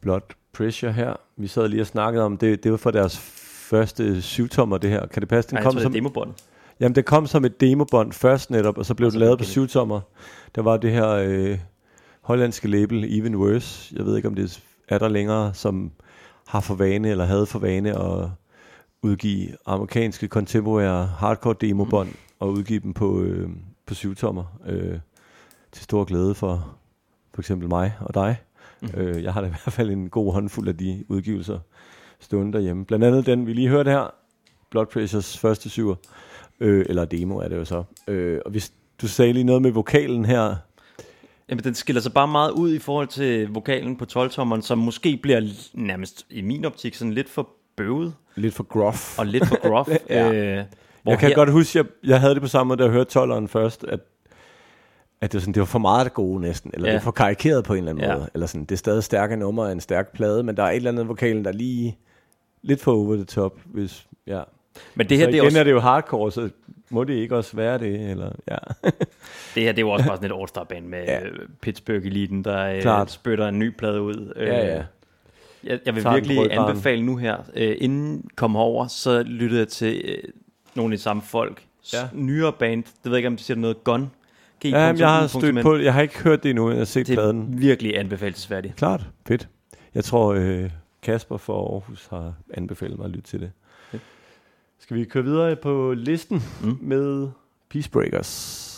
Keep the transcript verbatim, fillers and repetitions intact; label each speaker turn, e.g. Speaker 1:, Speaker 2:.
Speaker 1: Blood Pressure her. Vi sad lige og snakkede om, det, det var for deres første syvtommer det her. Kan det passe? Den
Speaker 2: Nej,
Speaker 1: kom
Speaker 2: jeg tror,
Speaker 1: som
Speaker 2: det er demobånd.
Speaker 1: Jamen, det kom som et demobånd først netop, og så blev
Speaker 2: Og
Speaker 1: den
Speaker 2: så
Speaker 1: lavet
Speaker 2: blev
Speaker 1: på
Speaker 2: det-
Speaker 1: syvtommer. Der var det her øh, hollandske label, Even Worse. Jeg ved ikke, om det er der længere, som har for vane, eller havde for vane at udgive amerikanske contemporary hardcore demobånd, mm. og udgive dem på, øh, på syvtommer. Øh, til stor glæde for for eksempel mig og dig. Mm. Øh, jeg har da i hvert fald en god håndfuld af de udgivelser stående derhjemme. Blandt andet den, vi lige hørte her, Blood Pressures første syver. Øh, eller demo er det jo så. Øh, og hvis du sagde lige noget med vokalen her.
Speaker 2: Jamen, den skiller sig bare meget ud i forhold til vokalen på tolv-tommeren, som måske bliver nærmest i min optik sådan lidt for bøvet.
Speaker 1: Lidt for gruff.
Speaker 2: Og lidt for gruff.
Speaker 1: Ja.
Speaker 2: øh,
Speaker 1: Jeg kan
Speaker 2: her,
Speaker 1: godt huske, jeg, jeg havde det på samme måde, da jeg hørte tolveren først, at, at det, var sådan, det var for meget det gode næsten, eller
Speaker 2: Ja.
Speaker 1: det var for karikeret på en eller anden
Speaker 2: Ja.
Speaker 1: måde. Eller sådan, det er stadig stærke nummer af en stærk plade, men der er et eller andet vokalen, der er lige lidt for over the top. Hvis, ja.
Speaker 2: Men det her,
Speaker 1: så
Speaker 2: det er,
Speaker 1: igen
Speaker 2: også,
Speaker 1: er det jo hardcore, så må det ikke også være det, eller ja.
Speaker 2: det her det er jo også bare sådan et all-star-band med
Speaker 1: Ja.
Speaker 2: ja. Pittsburgh-eliten, der
Speaker 1: Klart.
Speaker 2: øh, spytter en ny plade ud. Øh,
Speaker 1: Ja, ja.
Speaker 2: Jeg, jeg vil
Speaker 1: Tager den
Speaker 2: virkelig
Speaker 1: brødbarn.
Speaker 2: anbefale nu her, øh, inden jeg kom herover, så lyttede jeg til øh, nogle af de samme folk.
Speaker 1: Ja.
Speaker 2: Ja. Nyere band, det ved jeg ikke, om de siger noget, Gun.
Speaker 1: Ja, men jeg har stødt på det. Jeg har ikke hørt det endnu, jeg har set
Speaker 2: Det
Speaker 1: pladen.
Speaker 2: er virkelig anbefalelsesværdigt.
Speaker 1: Klart, fedt. Jeg tror, øh, Kasper fra Aarhus har anbefalet mig at lytte til det.
Speaker 2: Fedt.
Speaker 1: Skal vi køre videre på listen mm. med Peacebreakers?